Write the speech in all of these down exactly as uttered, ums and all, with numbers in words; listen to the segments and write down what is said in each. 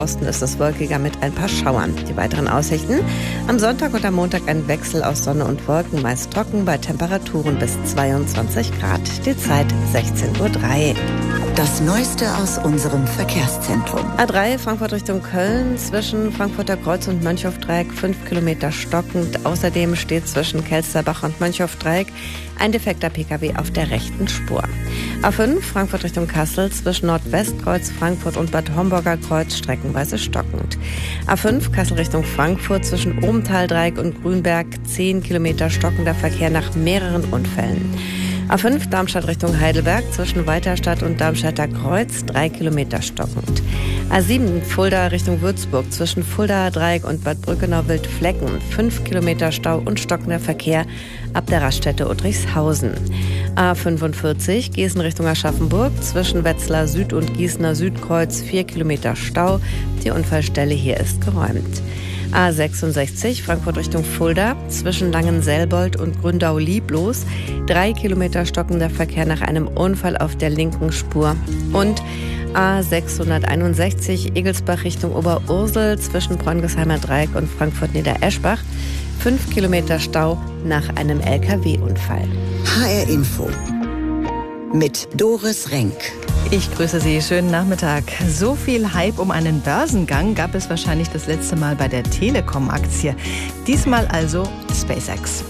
Osten ist es wolkiger mit ein paar Schauern. Die weiteren Aussichten: am Sonntag und am Montag ein Wechsel aus Sonne und Wolken, meist trocken bei Temperaturen bis zweiundzwanzig Grad. Die Zeit sechzehn Uhr drei. Das Neueste aus unserem Verkehrszentrum. A drei Frankfurt Richtung Köln, zwischen Frankfurter Kreuz und Mönchhofdreieck fünf Kilometer stockend. Außerdem steht zwischen Kelsterbach und Mönchhofdreieck ein defekter Pkw auf der rechten Spur. A fünf Frankfurt Richtung Kassel, zwischen Nordwestkreuz, Frankfurt und Bad Homburger Kreuz streckenweise stockend. A fünf Kassel Richtung Frankfurt, zwischen Obenthal-Dreieck und Grünberg zehn Kilometer stockender Verkehr nach mehreren Unfällen. A fünf Darmstadt Richtung Heidelberg, zwischen Weiterstadt und Darmstädter Kreuz drei Kilometer stockend. A sieben Fulda Richtung Würzburg, zwischen Fuldaer Dreieck und Bad Brückenau-Wildflecken fünf Kilometer Stau und stockender Verkehr ab der Raststätte Uttrichshausen. A fünfundvierzig Gießen Richtung Aschaffenburg, zwischen Wetzlar Süd und Gießener Südkreuz vier Kilometer Stau. Die Unfallstelle hier ist geräumt. A sechsundsechzig Frankfurt Richtung Fulda, zwischen Langenselbold und Gründau-Lieblos drei Kilometer stockender Verkehr nach einem Unfall auf der linken Spur. Und A sechshunderteinundsechzig Egelsbach Richtung Oberursel, zwischen Bräungesheimer Dreieck und Frankfurt-Niedereschbach fünf Kilometer Stau nach einem L K W-Unfall. H R Info mit Doris Renk. Ich grüße Sie, schönen Nachmittag. So viel Hype um einen Börsengang gab es wahrscheinlich das letzte Mal bei der Telekom-Aktie. Diesmal also SpaceX.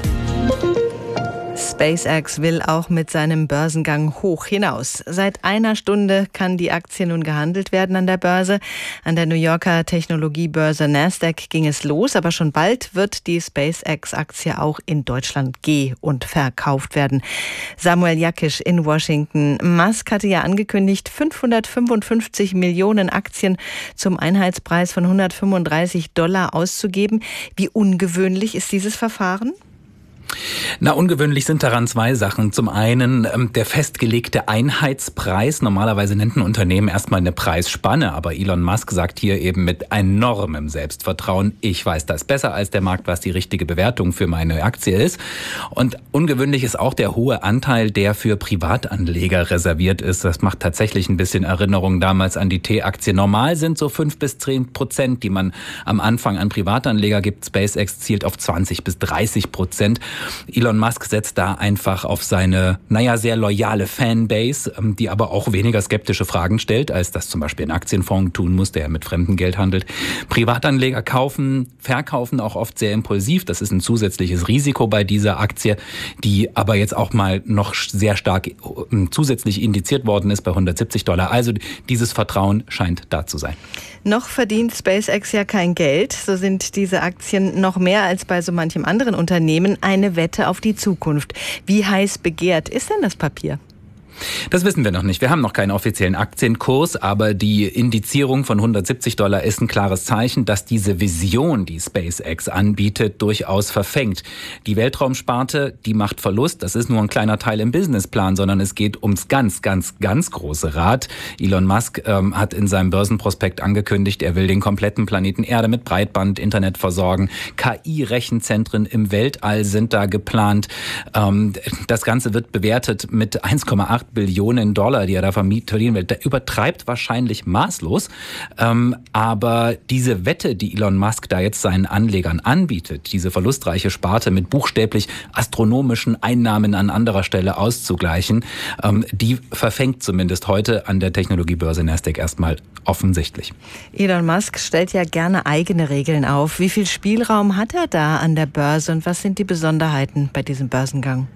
SpaceX will auch mit seinem Börsengang hoch hinaus. Seit einer Stunde kann die Aktie nun gehandelt werden an der Börse. An der New Yorker Technologiebörse Nasdaq ging es los, aber schon bald wird die SpaceX-Aktie auch in Deutschland ge- und verkauft werden. Samuel Jakisch in Washington. Musk hatte ja angekündigt, fünfhundertfünfundfünfzig Millionen Aktien zum Einheitspreis von hundertfünfunddreißig Dollar auszugeben. Wie ungewöhnlich ist dieses Verfahren? Na, ungewöhnlich sind daran zwei Sachen. Zum einen ähm, der festgelegte Einheitspreis. Normalerweise nennt ein Unternehmen erstmal eine Preisspanne, aber Elon Musk sagt hier eben mit enormem Selbstvertrauen, ich weiß das besser als der Markt, was die richtige Bewertung für meine Aktie ist. Und ungewöhnlich ist auch der hohe Anteil, der für Privatanleger reserviert ist. Das macht tatsächlich ein bisschen Erinnerung damals an die T-Aktie. Normal sind so fünf bis zehn Prozent, die man am Anfang an Privatanleger gibt. SpaceX zielt auf zwanzig bis dreißig Prozent. Elon Musk setzt da einfach auf seine, naja, sehr loyale Fanbase, die aber auch weniger skeptische Fragen stellt, als das zum Beispiel ein Aktienfonds tun muss, der mit fremdem Geld handelt. Privatanleger kaufen, verkaufen auch oft sehr impulsiv. Das ist ein zusätzliches Risiko bei dieser Aktie, die aber jetzt auch mal noch sehr stark zusätzlich indiziert worden ist bei hundertsiebzig Dollar. Also dieses Vertrauen scheint da zu sein. Noch verdient SpaceX ja kein Geld. So sind diese Aktien noch mehr als bei so manchem anderen Unternehmen eine Wette auf die Zukunft. Wie heiß begehrt ist denn das Papier? Das wissen wir noch nicht. Wir haben noch keinen offiziellen Aktienkurs, aber die Indizierung von hundertsiebzig Dollar ist ein klares Zeichen, dass diese Vision, die SpaceX anbietet, durchaus verfängt. Die Weltraumsparte, die macht Verlust. Das ist nur ein kleiner Teil im Businessplan, sondern es geht ums ganz, ganz, ganz große Rad. Elon Musk ähm, hat in seinem Börsenprospekt angekündigt, er will den kompletten Planeten Erde mit Breitband, Internet versorgen. K I-Rechenzentren im Weltall sind da geplant. Ähm, das Ganze wird bewertet mit eins Komma acht Billionen Dollar, die er da verdienen will. Der übertreibt wahrscheinlich maßlos. Ähm, aber diese Wette, die Elon Musk da jetzt seinen Anlegern anbietet, diese verlustreiche Sparte mit buchstäblich astronomischen Einnahmen an anderer Stelle auszugleichen, ähm, die verfängt zumindest heute an der Technologiebörse Nasdaq erstmal offensichtlich. Elon Musk stellt ja gerne eigene Regeln auf. Wie viel Spielraum hat er da an der Börse und was sind die Besonderheiten bei diesem Börsengang?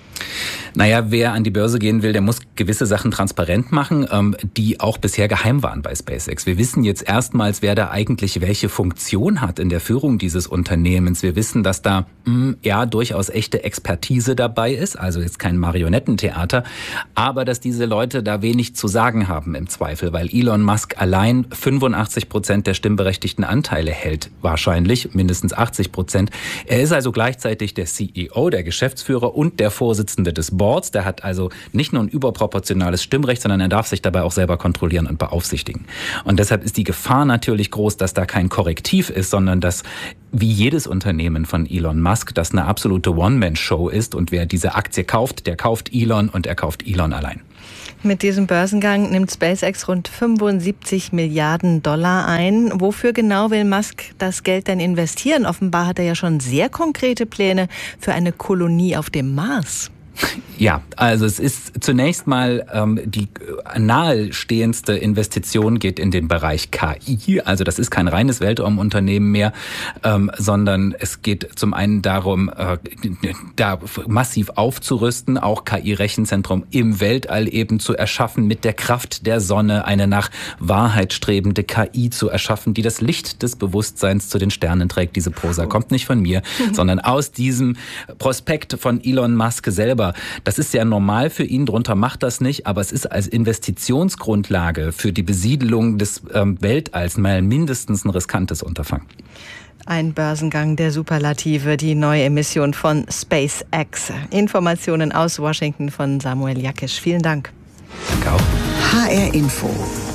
Naja, wer an die Börse gehen will, der muss gewisse Sachen transparent machen, ähm, die auch bisher geheim waren bei SpaceX. Wir wissen jetzt erstmals, wer da eigentlich welche Funktion hat in der Führung dieses Unternehmens. Wir wissen, dass da mh, ja durchaus echte Expertise dabei ist, also jetzt kein Marionettentheater, aber dass diese Leute da wenig zu sagen haben im Zweifel, weil Elon Musk allein fünfundachtzig Prozent der stimmberechtigten Anteile hält, wahrscheinlich mindestens achtzig Prozent. Er ist also gleichzeitig der C E O, der Geschäftsführer und der Vorsitzende des Boards. Der hat also nicht nur ein überproportionales Stimmrecht, sondern er darf sich dabei auch selber kontrollieren und beaufsichtigen. Und deshalb ist die Gefahr natürlich groß, dass da kein Korrektiv ist, sondern dass wie jedes Unternehmen von Elon Musk das eine absolute One-Man-Show ist. Und wer diese Aktie kauft, der kauft Elon und er kauft Elon allein. Mit diesem Börsengang nimmt SpaceX rund fünfundsiebzig Milliarden Dollar ein. Wofür genau will Musk das Geld denn investieren? Offenbar hat er ja schon sehr konkrete Pläne für eine Kolonie auf dem Mars. Ja, also es ist zunächst mal ähm, die nahestehendste Investition geht in den Bereich K I. Also das ist kein reines Weltraumunternehmen mehr, ähm, sondern es geht zum einen darum, äh, da massiv aufzurüsten, auch K I-Rechenzentrum im Weltall eben zu erschaffen, mit der Kraft der Sonne eine nach Wahrheit strebende K I zu erschaffen, die das Licht des Bewusstseins zu den Sternen trägt. Diese Prosa kommt nicht von mir, sondern aus diesem Prospekt von Elon Musk selber. Das ist ja normal für ihn, drunter macht das nicht, aber es ist als Investitionsgrundlage für die Besiedelung des ähm, Weltalls mal mindestens ein riskantes Unterfangen. Ein Börsengang der Superlative, die neue Emission von SpaceX. Informationen aus Washington von Samuel Jakisch. Vielen Dank. Danke auch. H R Info.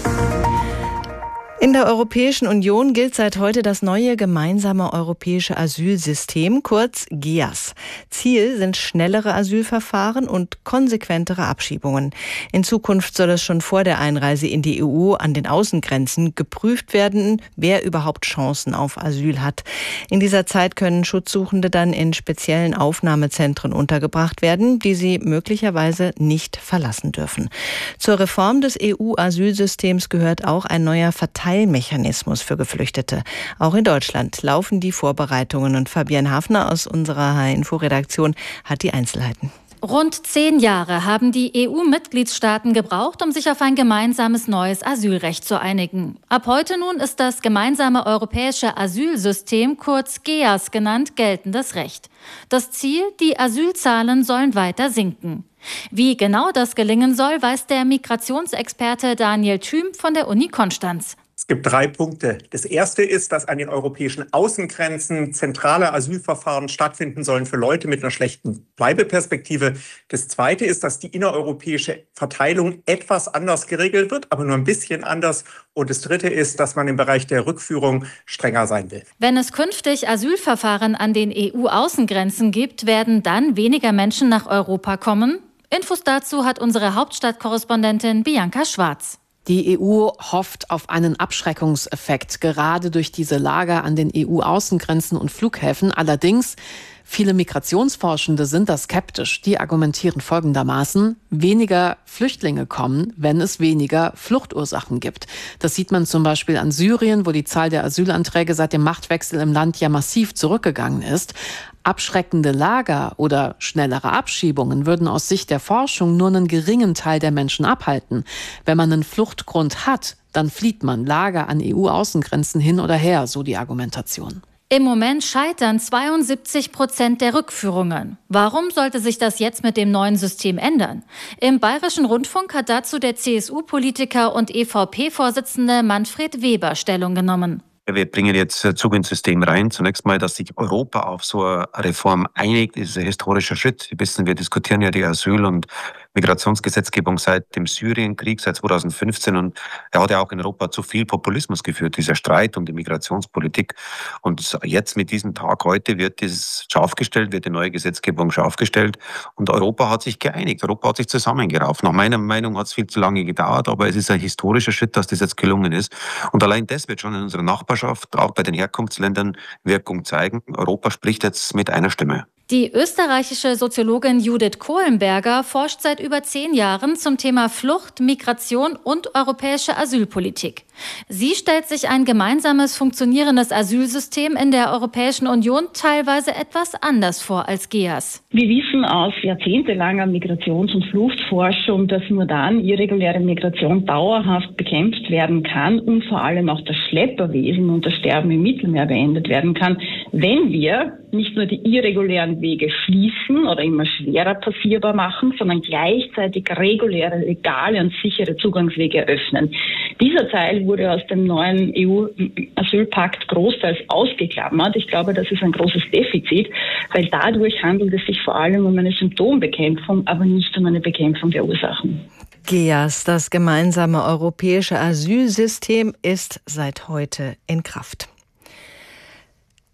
In der Europäischen Union gilt seit heute das neue gemeinsame europäische Asylsystem, kurz G E A S. Ziel sind schnellere Asylverfahren und konsequentere Abschiebungen. In Zukunft soll es schon vor der Einreise in die E U an den Außengrenzen geprüft werden, wer überhaupt Chancen auf Asyl hat. In dieser Zeit können Schutzsuchende dann in speziellen Aufnahmezentren untergebracht werden, die sie möglicherweise nicht verlassen dürfen. Zur Reform des E U-Asylsystems gehört auch ein neuer Verteilungsmechanismus für Geflüchtete. Auch in Deutschland laufen die Vorbereitungen und Fabienne Hafner aus unserer H R-Info-Redaktion hat die Einzelheiten. Rund zehn Jahre haben die E U-Mitgliedstaaten gebraucht, um sich auf ein gemeinsames neues Asylrecht zu einigen. Ab heute nun ist das gemeinsame europäische Asylsystem, kurz G E A S genannt, geltendes Recht. Das Ziel, die Asylzahlen sollen weiter sinken. Wie genau das gelingen soll, weiß der Migrationsexperte Daniel Thüm von der Uni Konstanz. Es gibt drei Punkte. Das erste ist, dass an den europäischen Außengrenzen zentrale Asylverfahren stattfinden sollen für Leute mit einer schlechten Bleibeperspektive. Das zweite ist, dass die innereuropäische Verteilung etwas anders geregelt wird, aber nur ein bisschen anders. Und das dritte ist, dass man im Bereich der Rückführung strenger sein will. Wenn es künftig Asylverfahren an den E U-Außengrenzen gibt, werden dann weniger Menschen nach Europa kommen? Infos dazu hat unsere Hauptstadtkorrespondentin Bianca Schwarz. Die E U hofft auf einen Abschreckungseffekt, gerade durch diese Lager an den E U-Außengrenzen und Flughäfen. Allerdings, viele Migrationsforschende sind da skeptisch. Die argumentieren folgendermaßen: Weniger Flüchtlinge kommen, wenn es weniger Fluchtursachen gibt. Das sieht man zum Beispiel an Syrien, wo die Zahl der Asylanträge seit dem Machtwechsel im Land ja massiv zurückgegangen ist. Abschreckende Lager oder schnellere Abschiebungen würden aus Sicht der Forschung nur einen geringen Teil der Menschen abhalten. Wenn man einen Fluchtgrund hat, dann flieht man Lager an E U-Außengrenzen hin oder her, so die Argumentation. Im Moment scheitern zweiundsiebzig Prozent der Rückführungen. Warum sollte sich das jetzt mit dem neuen System ändern? Im Bayerischen Rundfunk hat dazu der C S U-Politiker und E V P-Vorsitzende Manfred Weber Stellung genommen. Wir bringen jetzt Zug ins System rein. Zunächst mal, dass sich Europa auf so eine Reform einigt, ist ein historischer Schritt. Sie wissen, wir diskutieren ja die Asyl- und Migrationsgesetzgebung seit dem Syrienkrieg, seit zweitausendfünfzehn. Und er hat ja auch in Europa zu viel Populismus geführt, dieser Streit um die Migrationspolitik. Und jetzt mit diesem Tag heute wird das scharf gestellt, wird die neue Gesetzgebung scharf gestellt. Und Europa hat sich geeinigt. Europa hat sich zusammengerauft. Nach meiner Meinung hat es viel zu lange gedauert, aber es ist ein historischer Schritt, dass das jetzt gelungen ist. Und allein das wird schon in unserer Nachbarschaft, auch bei den Herkunftsländern, Wirkung zeigen. Europa spricht jetzt mit einer Stimme. Die österreichische Soziologin Judith Kohlenberger forscht seit über zehn Jahren zum Thema Flucht, Migration und europäische Asylpolitik. Sie stellt sich ein gemeinsames funktionierendes Asylsystem in der Europäischen Union teilweise etwas anders vor als G E A S. Wir wissen aus jahrzehntelanger Migrations- und Fluchtforschung, dass nur dann irreguläre Migration dauerhaft bekämpft werden kann und vor allem auch das Schlepperwesen und das Sterben im Mittelmeer beendet werden kann, wenn wir nicht nur die irregulären Wege schließen oder immer schwerer passierbar machen, sondern gleichzeitig reguläre, legale und sichere Zugangswege eröffnen. Dieser Teil wurde aus dem neuen E U-Asylpakt großteils ausgeklammert. Ich glaube, das ist ein großes Defizit, weil dadurch handelt es sich vor allem um eine Symptombekämpfung, aber nicht um eine Bekämpfung der Ursachen. G E A S, das gemeinsame europäische Asylsystem, ist seit heute in Kraft.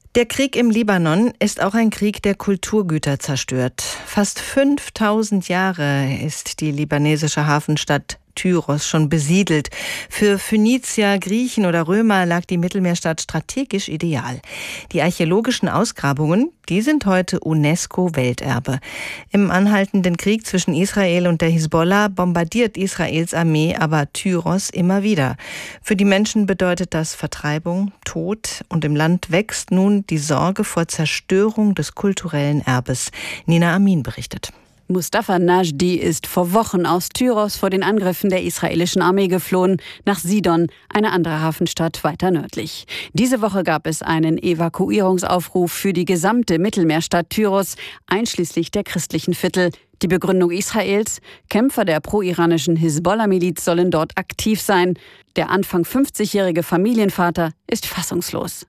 Der Krieg im Libanon ist auch ein Krieg, der Kulturgüter zerstört. Fast fünftausend Jahre ist die libanesische Hafenstadt Tyros schon besiedelt. Für Phönizier, Griechen oder Römer lag die Mittelmeerstadt strategisch ideal. Die archäologischen Ausgrabungen, die sind heute UNESCO-Welterbe. Im anhaltenden Krieg zwischen Israel und der Hisbollah bombardiert Israels Armee aber Tyros immer wieder. Für die Menschen bedeutet das Vertreibung, Tod und im Land wächst nun die Sorge vor Zerstörung des kulturellen Erbes. Nina Amin berichtet. Mustafa Najdi ist vor Wochen aus Tyros vor den Angriffen der israelischen Armee geflohen, nach Sidon, eine andere Hafenstadt weiter nördlich. Diese Woche gab es einen Evakuierungsaufruf für die gesamte Mittelmeerstadt Tyros, einschließlich der christlichen Viertel. Die Begründung Israels: Kämpfer der pro-iranischen Hisbollah-Miliz sollen dort aktiv sein. Der Anfang fünfzigjährige Familienvater ist fassungslos.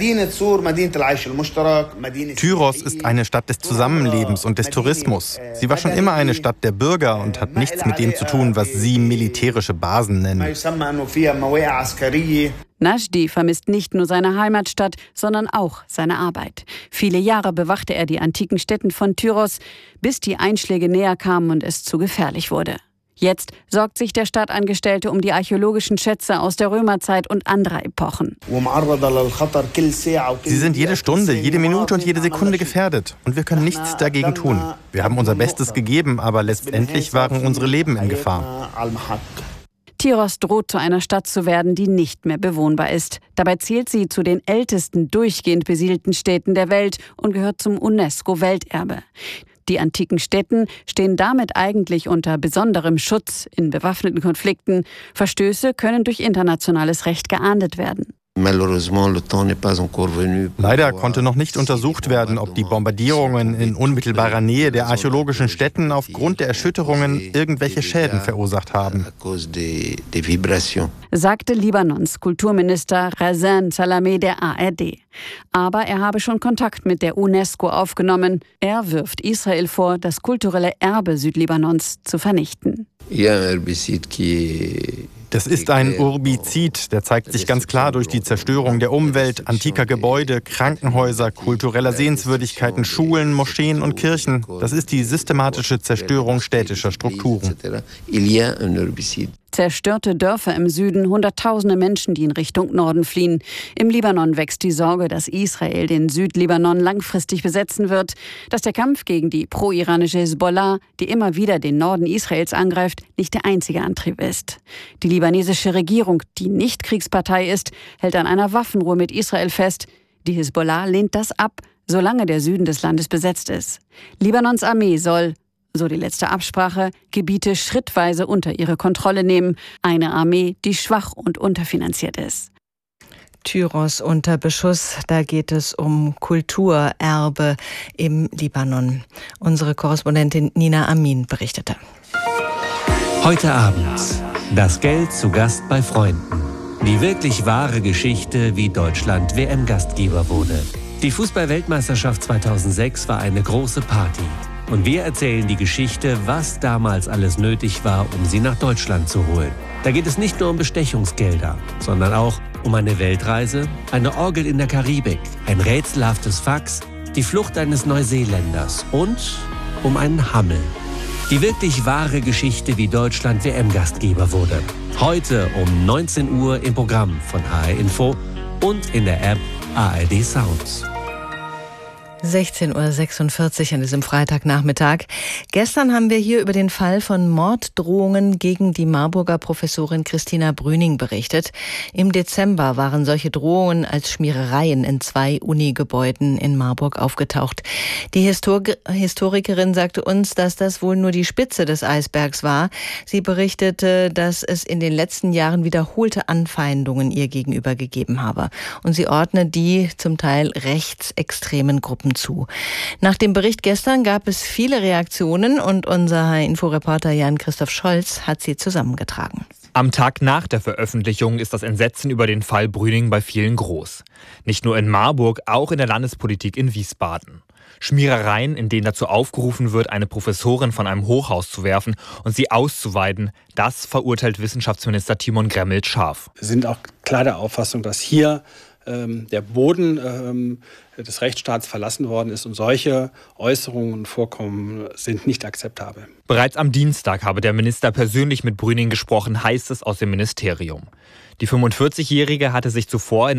Tyros ist eine Stadt des Zusammenlebens und des Tourismus. Sie war schon immer eine Stadt der Bürger und hat nichts mit dem zu tun, was Sie militärische Basen nennen. Najdi vermisst nicht nur seine Heimatstadt, sondern auch seine Arbeit. Viele Jahre bewachte er die antiken Stätten von Tyros, bis die Einschläge näher kamen und es zu gefährlich wurde. Jetzt sorgt sich der Stadtangestellte um die archäologischen Schätze aus der Römerzeit und anderer Epochen. Sie sind jede Stunde, jede Minute und jede Sekunde gefährdet. Und wir können nichts dagegen tun. Wir haben unser Bestes gegeben, aber letztendlich waren unsere Leben in Gefahr. Tyros droht zu einer Stadt zu werden, die nicht mehr bewohnbar ist. Dabei zählt sie zu den ältesten durchgehend besiedelten Städten der Welt und gehört zum UNESCO-Welterbe. Die antiken Stätten stehen damit eigentlich unter besonderem Schutz in bewaffneten Konflikten. Verstöße können durch internationales Recht geahndet werden. Leider konnte noch nicht untersucht werden, ob die Bombardierungen in unmittelbarer Nähe der archäologischen Stätten aufgrund der Erschütterungen irgendwelche Schäden verursacht haben, sagte Libanons Kulturminister Razan Salameh der A R D. Aber er habe schon Kontakt mit der UNESCO aufgenommen. Er wirft Israel vor, das kulturelle Erbe Südlibanons zu vernichten. Das ist ein Urbizid, der zeigt sich ganz klar durch die Zerstörung der Umwelt, antiker Gebäude, Krankenhäuser, kultureller Sehenswürdigkeiten, Schulen, Moscheen und Kirchen. Das ist die systematische Zerstörung städtischer Strukturen. Zerstörte Dörfer im Süden, hunderttausende Menschen, die in Richtung Norden fliehen. Im Libanon wächst die Sorge, dass Israel den Südlibanon langfristig besetzen wird, dass der Kampf gegen die pro-iranische Hisbollah, die immer wieder den Norden Israels angreift, nicht der einzige Antrieb ist. Die libanesische Regierung, die nicht Kriegspartei ist, hält an einer Waffenruhe mit Israel fest. Die Hisbollah lehnt das ab, solange der Süden des Landes besetzt ist. Libanons Armee soll, so die letzte Absprache, Gebiete schrittweise unter ihre Kontrolle nehmen. Eine Armee, die schwach und unterfinanziert ist. Tyros unter Beschuss, da geht es um Kulturerbe im Libanon. Unsere Korrespondentin Nina Amin berichtete. Heute Abend. Das Geld zu Gast bei Freunden. Die wirklich wahre Geschichte, wie Deutschland W M-Gastgeber wurde. Die Fußball-Weltmeisterschaft zweitausendsechs war eine große Party. Und wir erzählen die Geschichte, was damals alles nötig war, um sie nach Deutschland zu holen. Da geht es nicht nur um Bestechungsgelder, sondern auch um eine Weltreise, eine Orgel in der Karibik, ein rätselhaftes Fax, die Flucht eines Neuseeländers und um einen Hammel. Die wirklich wahre Geschichte, wie Deutschland W M-Gastgeber wurde. Heute um neunzehn Uhr im Programm von H R Info und in der App A R D Sounds. sechzehn Uhr sechsundvierzig an diesem Freitagnachmittag. Gestern haben wir hier über den Fall von Morddrohungen gegen die Marburger Professorin Christina Brüning berichtet. Im Dezember waren solche Drohungen als Schmierereien in zwei Unigebäuden in Marburg aufgetaucht. Die Histor- Historikerin sagte uns, dass das wohl nur die Spitze des Eisbergs war. Sie berichtete, dass es in den letzten Jahren wiederholte Anfeindungen ihr gegenüber gegeben habe. Und sie ordne die zum Teil rechtsextremen Gruppen zu. Nach dem Bericht gestern gab es viele Reaktionen und unser H R-Info-Reporter Jan-Christoph Scholz hat sie zusammengetragen. Am Tag nach der Veröffentlichung ist das Entsetzen über den Fall Brüning bei vielen groß. Nicht nur in Marburg, auch in der Landespolitik in Wiesbaden. Schmierereien, in denen dazu aufgerufen wird, eine Professorin von einem Hochhaus zu werfen und sie auszuweiden, das verurteilt Wissenschaftsminister Timon Gremmelt scharf. Wir sind auch klar der Auffassung, dass hier ähm, der Boden ähm, des Rechtsstaats verlassen worden ist. Und solche Äußerungen und Vorkommen sind nicht akzeptabel. Bereits am Dienstag habe der Minister persönlich mit Brüning gesprochen, heißt es aus dem Ministerium. Die fünfundvierzigjährige hatte sich zuvor in